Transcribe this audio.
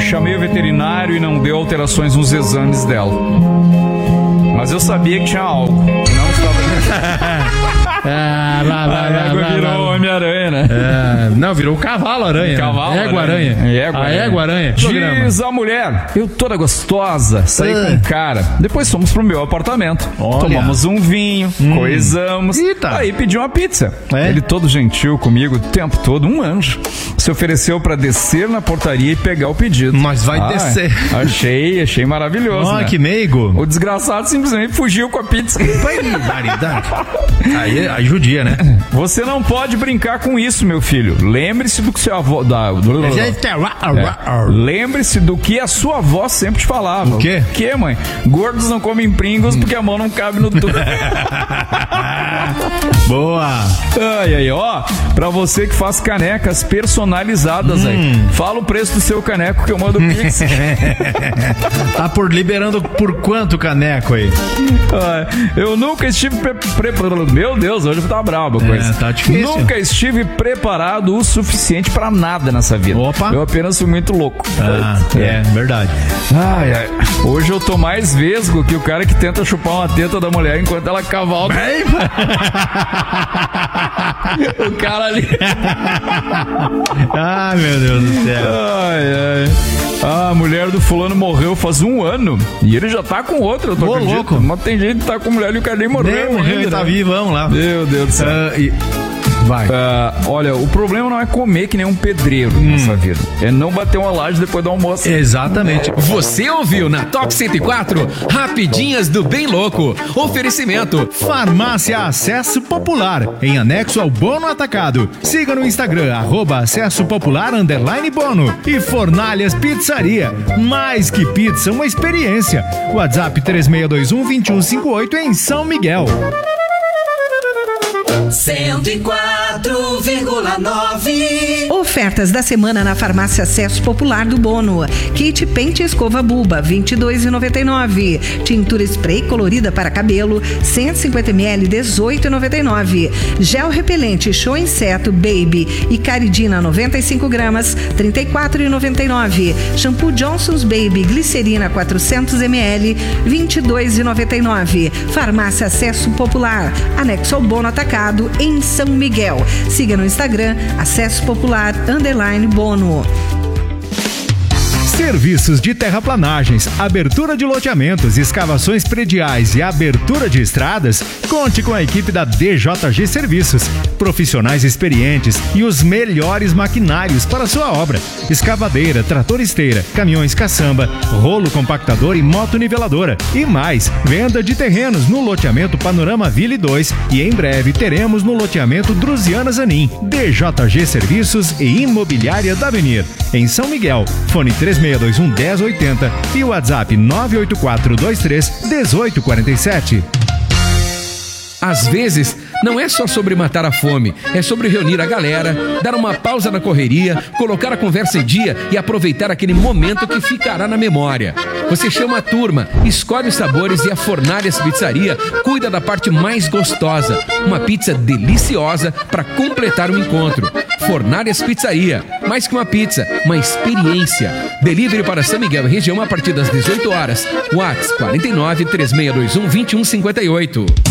chamei o veterinário e não deu alterações nos exames dela. Mas eu sabia que tinha algo. Não estava... A égua virou Homem-Aranha, né? Não, virou o cavalo-aranha. Égua-aranha. A égua-aranha. Diz a mulher, eu toda gostosa, saí com o cara. Depois fomos pro meu apartamento. Olha. Tomamos um vinho, coisamos. Eita. Aí pedi uma pizza. Ele todo gentil comigo o tempo todo, um anjo. Se ofereceu pra descer na portaria e pegar o pedido. Mas vai descer. Achei maravilhoso, né? Que meigo. O desgraçado simplesmente fugiu com a pizza. Aí judia, né? Você não pode brincar com isso, meu filho. Lembre-se do que sua avó... Lembre-se do que a sua avó sempre te falava. O quê? Que, mãe? Gordos não comem Pringles porque a mão não cabe no tubo. Boa! Ai, ó, pra você que faz canecas personalizadas aí, fala o preço do seu caneco que eu mando o Pix. Tá liberando por quanto caneco aí? Eu nunca estive preparado. Meu Deus, hoje tá brabo a coisa. Tá difícil. Nunca estive preparado o suficiente pra nada nessa vida. Opa. Eu apenas fui muito louco. Verdade. Hoje eu tô mais vesgo que o cara que tenta chupar uma teta da mulher enquanto ela cavalga. O cara ali. Meu Deus do céu. A mulher do fulano morreu faz 1 ano e ele já tá com outra, eu tô acreditando. Louco. Mas tem gente que tá com mulher e o cara nem morreu. Ele tá vivão lá. Meu Deus do céu. Vai. Olha, o problema não é comer que nem um pedreiro nessa vida. É não bater uma laje depois do almoço. Exatamente. Você ouviu na Top 104 Rapidinhas do Bem Louco. Oferecimento Farmácia Acesso Popular, em anexo ao Bono Atacado. Siga no Instagram, @acessopopular_bono. E Fornalhas Pizzaria. Mais que pizza, uma experiência. WhatsApp 3621-2158 em São Miguel. 104,9. Ofertas da semana na Farmácia Acesso Popular do Bono. Kit Pente Escova Buba, R$22,99. Tintura spray colorida para cabelo, 150 ml, R$18,99. Gel repelente Show Inseto Baby e Caridina 95 gramas, R$34,99. Shampoo Johnson's Baby Glicerina 400 ml, R$22,99. Farmácia Acesso Popular, anexo ao Bono Atacado, em São Miguel. Siga no Instagram, Acesso Popular _Bono. Serviços de terraplanagens, abertura de loteamentos, escavações prediais e abertura de estradas, conte com a equipe da DJG Serviços. Profissionais experientes e os melhores maquinários para sua obra. Escavadeira, trator esteira, caminhões caçamba, rolo compactador e motoniveladora. E mais, venda de terrenos no loteamento Panorama Ville 2 e em breve teremos no loteamento Drusiana Zanin. DJG Serviços e Imobiliária da Avenir. Em São Miguel, fone 3621-1080 e WhatsApp 98423-1847. Às vezes, não é só sobre matar a fome, é sobre reunir a galera, dar uma pausa na correria, colocar a conversa em dia e aproveitar aquele momento que ficará na memória. Você chama a turma, escolhe os sabores e a Fornalhas Pizzaria cuida da parte mais gostosa, uma pizza deliciosa para completar o encontro. Fornalhas Pizzaria, mais que uma pizza, uma experiência. Delivery para São Miguel e região a partir das 18 horas. WhatsApp 49 3621 2158.